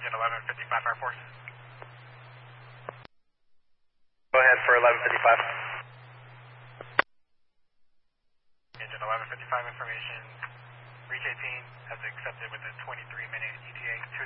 engine 1155 Air Force. Go ahead for 1155. Engine 1155 information. Reach 18 has accepted with a 23-minute ETA